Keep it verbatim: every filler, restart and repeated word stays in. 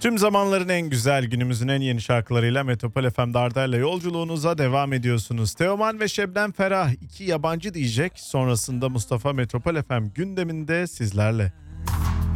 Tüm zamanların en güzel, günümüzün en yeni şarkılarıyla Metropol F M'de Arda'yla yolculuğunuza devam ediyorsunuz. Teoman ve Şebnem Ferah iki yabancı diyecek. Sonrasında Mustafa Metropol F M gündeminde sizlerle.